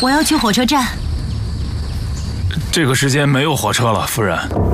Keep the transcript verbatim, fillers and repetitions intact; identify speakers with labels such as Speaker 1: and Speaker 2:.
Speaker 1: 我要去火车站。
Speaker 2: 这个时间没有火车了，夫人。